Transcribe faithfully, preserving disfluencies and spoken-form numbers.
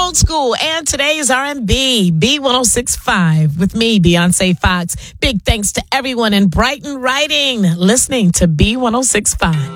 old school and today's R and B. B one oh six point five with me, Beyonce Fox. Big thanks to everyone in Brighton Writing listening to B one oh six point five.